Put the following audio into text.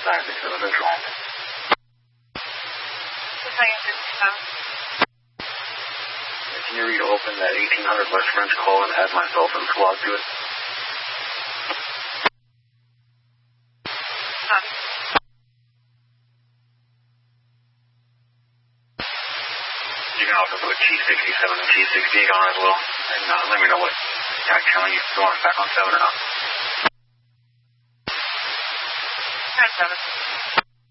side, this is control. Can you reopen that 1800 West French call and add myself and squad to it? You can also put T67 and T68 on as well, and let me know what I'm telling you if you want us back on 7 or not. 10-7.